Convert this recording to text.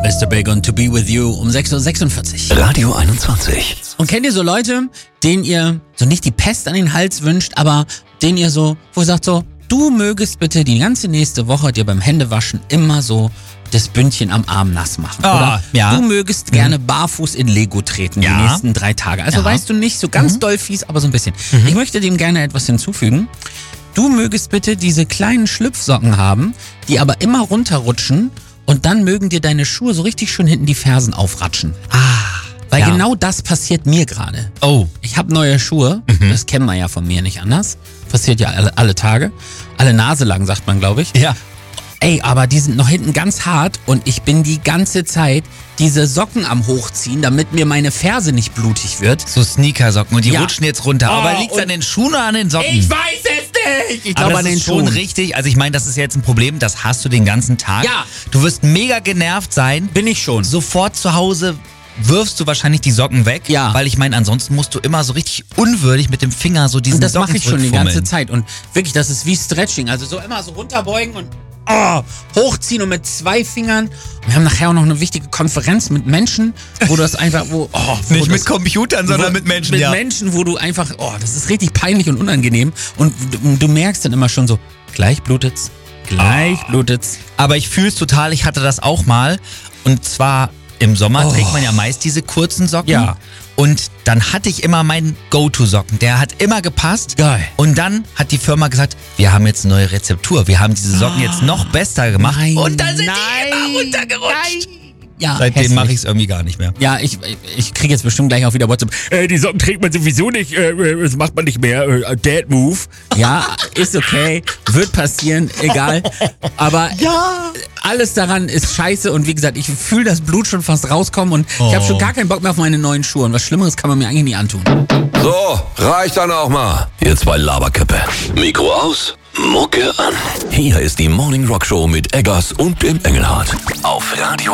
Mr. Big und To Be With You um 6.46 Uhr. Radio 21. Und kennt ihr so Leute, denen ihr so nicht die Pest an den Hals wünscht, aber denen ihr so, wo ihr sagt so, du mögest bitte die ganze nächste Woche dir beim Händewaschen immer so das Bündchen am Arm nass machen. Oder du mögest gerne barfuß in Lego treten die nächsten 3 Tage. Also weißt du nicht, so ganz doll fies, aber so ein bisschen. Ich möchte dem gerne etwas hinzufügen. Du mögest bitte diese kleinen Schlüpfsocken haben, die aber immer runterrutschen und dann mögen dir deine Schuhe so richtig schön hinten die Fersen aufratschen. Weil genau das passiert mir gerade. Oh. Ich habe neue Schuhe, das kennen wir ja von mir nicht anders. Passiert ja alle Tage. Alle Nase lang, sagt man, glaube ich. Ja. Ey, aber die sind noch hinten ganz hart und ich bin die ganze Zeit diese Socken am Hochziehen, damit mir meine Ferse nicht blutig wird. So Sneakersocken und die rutschen jetzt runter. Oh, aber liegt es an den Schuhen oder an den Socken? Ich weiß es nicht! Ich glaube an den schon Schuhen. richtig. Also ich meine, das ist jetzt ein Problem, das hast du den ganzen Tag. Ja. Du wirst mega genervt sein. Bin ich schon. Sofort zu Hause wirfst du wahrscheinlich die Socken weg. Ja. Weil ich meine, ansonsten musst du immer so richtig unwürdig mit dem Finger so diesen Und das Socken mache ich schon die zurückfummeln. ganze Zeit. Und wirklich, das ist wie Stretching. Also so immer so runterbeugen und hochziehen und mit 2 Fingern. Wir haben nachher auch noch eine wichtige Konferenz mit Menschen, wo das einfach, Nicht mit Computern, sondern mit Menschen, Mit Menschen, wo du einfach, das ist richtig peinlich und unangenehm. Und du merkst dann immer schon so, gleich blutet's. Aber ich fühl's total, ich hatte das auch mal. Und zwar im Sommer trägt man ja meist diese kurzen Socken. Ja. Und dann hatte ich immer meinen Go-To-Socken. Der hat immer gepasst. Geil. Und dann hat die Firma gesagt, wir haben jetzt eine neue Rezeptur. Wir haben diese Socken jetzt noch besser gemacht. Nein, und dann sind die immer runtergerutscht. Ja, Seitdem mache ich es irgendwie gar nicht mehr. Ja, ich kriege jetzt bestimmt gleich auch wieder WhatsApp. Die Socken trägt man sowieso nicht, das macht man nicht mehr. Dad Move. Ja, ist okay, wird passieren, egal. Aber alles daran ist scheiße und wie gesagt, ich fühle das Blut schon fast rauskommen und ich habe schon gar keinen Bock mehr auf meine neuen Schuhe. Und was Schlimmeres kann man mir eigentlich nie antun. So, reicht dann auch mal. Ihr zwei Laberköppe. Mikro aus, Mucke an. Hier ist die Morning Rock Show mit Eggers und dem Engelhardt. Auf Radio